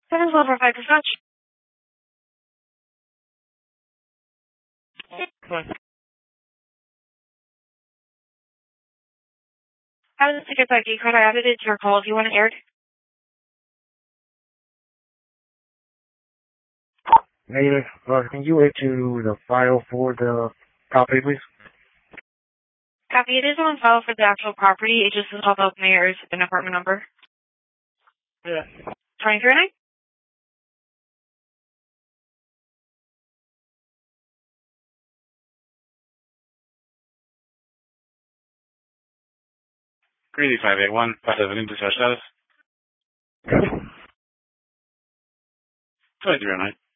7 5 dispatch. I was a ticket ID card. I added it to your call if you want it aired. Negative. Can you add to the file for the copy, please? Copy. It is on file for the actual property. It just doesn't pop up mayor's and apartment number. Yeah. 239? Greedy 581, 570, dispatch status. 2309.